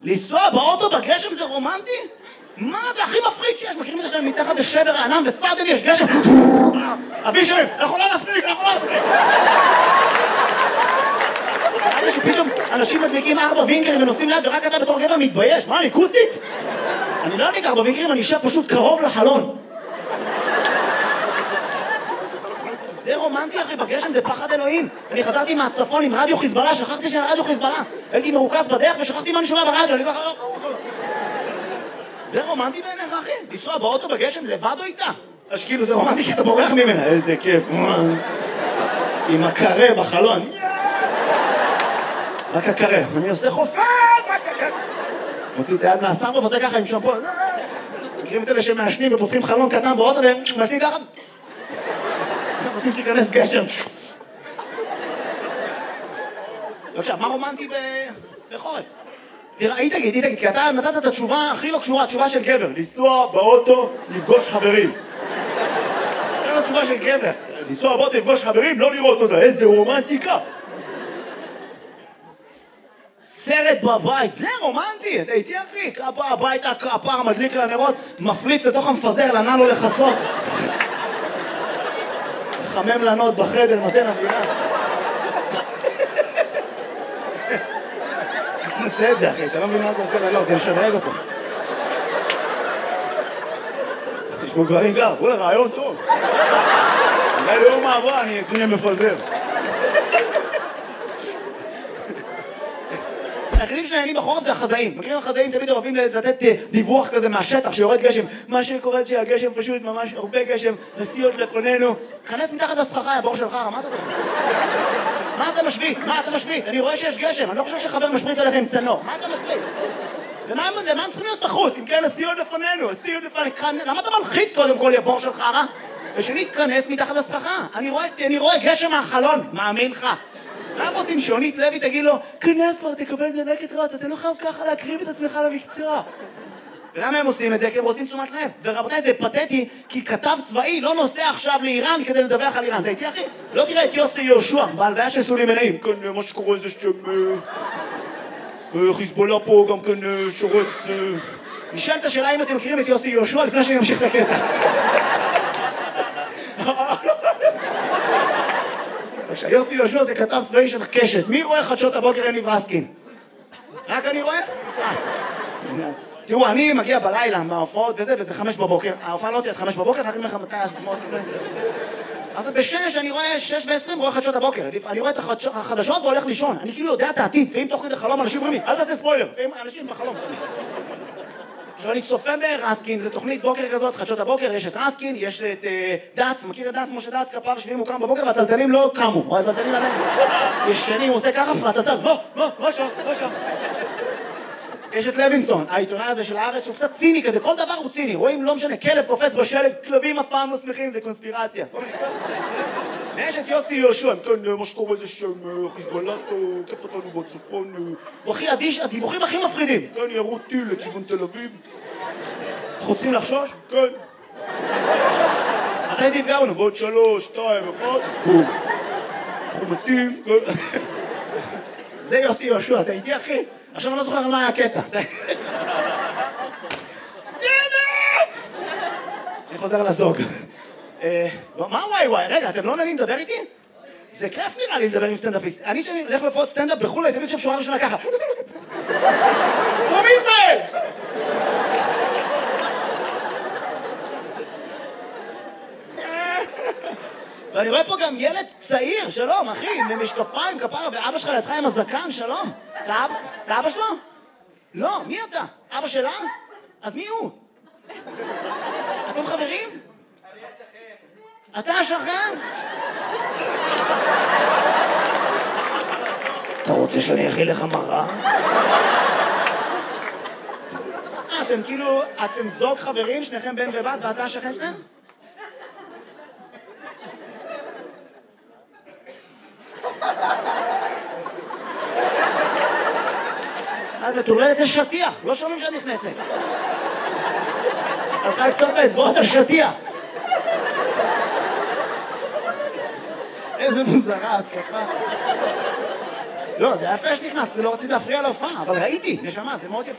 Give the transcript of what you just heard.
לנסוע באוטו בגשם זה רומנטי? מה זה הכי מפחיד שיש? מכירים את זה שלהם מתחת לשבר הענן וסרדן יש גשם? אבישי, אנחנו לא נספיק, אנחנו לא נספיק! נראה שפתאום אנשים מדליקים 4 וינקרים ונוסעים ליד ורק אתה בתור גבר מתבייש. מה, אני כוסית? אני לא אדליק 4 וינקרים, אני אשב פשוט קרוב לחלון. זה רומנטי אחי, בגשם זה פחד אלוהים. אני חזרתי מהצפון עם רדיו חיזבאללה, שכחתי שאני רדיו חיזבאללה. הייתי מרוכז בדרך ושכחתי מה אני שומע ברדיו, אני ככה לא... זה רומנטי בעיניך אחי? לנסוע באוטו בגשם לבד או איתה? אז כאילו זה רומנטי כי אתה בורח ממנה. איזה כיף, עם הקרה בחלון. רק הקרה, אני עושה חופף, רק הקרה. מוציא את היד מהסרבו ועושה ככה עם שמפו. מכירים את אלה שמעשנים ופותחים חלון קטן באוטו ומעשנים ככה? רוצים שיכנס גשם. עכשיו, מה רומנטי בחורף? היא תגיד, כי אתה נתת את התשובה הכי לא קשורה, התשובה של גבר. לנסוע באוטו, לפגוש חברים. נתת את התשובה של גבר. לנסוע באוטו, לפגוש חברים, לא לראות אותה. איזה רומנטיקה. סרט בבית, זה רומנטי. אתה איתי אחי, הבית הפער מדליק לנרות, מפליץ לתוך המפזר, לנן לו לחסות. חמם לנות בחדר, נותן אווירה. נעשה את זה אחי, אתה לא מבין מה זה עושה לנות, זה משדרג אותו. תשמעו גברים גר, וואלה רעיון טוב. אולי ליום מעברה אני אקנה מפזר. היחידים שנהנים בחורף זה החזאים. מכירים החזאים תמיד אוהבים לתת דיווח כזה מהשטח שיורד גשם. מה שקורה שהגשם פשוט ממש הרבה גשם, נסיעות לפנינו. כנס מתחת לסככה, הבור שלך, מה אתה עושה? מה אתה משוויץ? מה אתה משוויץ? אני רואה שיש גשם, אני לא חושב שחבר משפריץ עליך עם צנור. מה אתה משוויץ? למה הם צריכים להיות בחוץ? אם כן, נסיעות לפנינו, נסיעות לפנינו. למה אתה מלחיץ קודם כל הבור שלך, רע? ושני, תכנס מתחת לסככה. אני רואה גשם מהחלון, מאמין לך. למה רוצים שעונית לוי תגיד לו, כנס כבר, תקבל דלקת רעות, אתה לא חייב ככה להקריב את עצמך למקצוע. ולמה הם עושים את זה? כי הם רוצים תשומת לב. ורבותיי, זה פתטי, כי כתב צבאי לא נוסע עכשיו לאיראן כדי לדווח על איראן. אתה איתי אחי? לא תראה את יוסי יהושע, בהלוויה של סולימאני. כן, מה שקורה זה חיזבאללה פה גם כן שורץ. נשאל את השאלה אם אתם מכירים את יוסי יהושע לפני שאני אמשיך את הקטע. יוסי יהושע זה כתב צבאי של קשת. מי רואה חדשות הבוקר יניב רסקין? רק אני רואה? תראו, אני מגיע בלילה מההופעות וזה 5 בבוקר. ההופעה לא תהיה 5 בבוקר, רק ממך מתי השמות וזה. אז ב6 אני רואה 6:20 רואה חדשות הבוקר. אני רואה את החדשות והולך לישון. אני כאילו יודע את העתיד, ואם תוך כדי חלום אנשים אומרים לי, אל תעשה ספוילר. ואם אנשים בחלום. עכשיו אני צופה ברסקין, זה תוכנית בוקר כזאת, חדשות הבוקר, יש את רסקין, יש את דץ, מכיר את דץ, משה דץ, כפר שביעים הוא קם בבוקר והטלטלים לא קמו, או הטלטלים עליהם. יש שני, הוא עושה ככה, והטלטל, לא שם. יש את לוינסון, העיתונאי הזה של הארץ, שהוא קצת ציני כזה, כל דבר הוא ציני, רואים, לא משנה, כלב קופץ בשלג, כלבים אף פעם לא שמחים, זה קונספירציה. ויש את יוסי יהושע, כן, מה שקורה זה שם חיזבאללה, כיף אותנו בצפון. הוא הכי אדיש, הדיווחים הכי מפחידים. כן, ירו טיל לכיוון תל אביב. אנחנו צריכים לחשוש? כן. מתי זה יפגע לנו? בעוד 3, 2, 1, בום. אנחנו מתים. זה יוסי יהושע, אתה איתי אחי? עכשיו אני לא זוכר על מה היה הקטע. אני חוזר לזוג. מה וואי? רגע, אתם לא נהנים לדבר איתי? זה כיף נראה לי לדבר עם סטנדאפיסט. אני שאני הולך לפחות סטנדאפ בחו"ל, הייתי שם שורה ראשונה ככה. פרום ישראל! ואני רואה פה גם ילד צעיר, שלום, אחי, עם משקפיים, כפרה, ואבא שלך לידך עם הזקן, שלום. אתה אבא שלו? לא, מי אתה? אבא שלה? אז מי הוא? אתם חברים? אני השכן. אתה השכן? אתה רוצה שאני אכיל לך מראה? אתם כאילו, אתם זוג חברים, שניכם בן ובת, ואתה השכן שלהם? את מטורללת לשטיח, לא שומעים שאת נכנסת. הלכה לקצות באצבעות השטיח. איזה מוזרה, התקפה. לא, זה היה יפה שנכנס, לא רציתי להפריע להופעה, אבל ראיתי, נשמה, זה מאוד יפה.